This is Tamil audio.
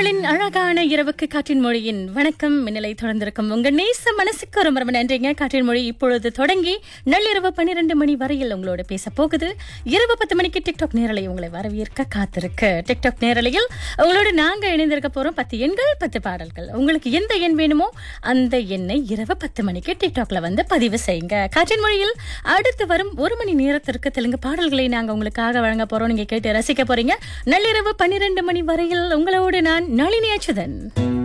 உங்களின் அழகான இரவுக்கு காற்றின் மொழியின் வணக்கம் மின்னலை தொடர்ந்திருக்கும் உங்க நேச மனசுக்கு ரொம்ப ரொம்ப நன்றிங்க. காற்றின் மொழி இப்பொழுது தொடங்கி நள்ளிரவு 12 மணி வரையில் உங்களோட பேச போகுது. இரவு 10 மணிக்கு டிக்டாக் நேரலை உங்களை வரவேற்க காத்திருக்கு. டிக்டாக் நேரலையில் உங்களோட நாங்க இணைந்திருக்க போறோம். 10 எண்கள் 10 பாடல்கள். உங்களுக்கு எந்த எண் வேணுமோ அந்த எண்ணை இரவு 10 மணிக்கு டிக்டாக்ல வந்து பதிவு செய்யுங்க. காற்றின் மொழியில் அடுத்து வரும் 1 மணி நேரத்திற்கு தெலுங்கு பாடல்களை நாங்க உங்களுக்காக வழங்க போறோம். நீங்க கேட்டு ரசிக்க போறீங்க. நள்ளிரவு 12 மணி வரையில் உங்களோடு நான் நளினி அச்சுதன்.